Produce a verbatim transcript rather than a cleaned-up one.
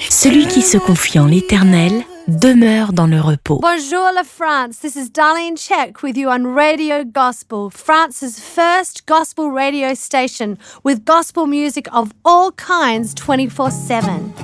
Celui qui se confie en l'Éternel demeure dans le repos. Bonjour la France, this is Darlene Check with you on Radio Gospel, France's first gospel radio station with gospel music of all kinds twenty-four seven.